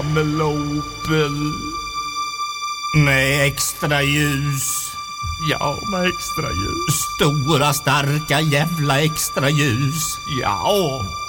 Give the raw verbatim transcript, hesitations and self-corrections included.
Med Opel. Med extra ljus. Ja, med extra ljus. Stora, starka, jävla extra ljus. Ja.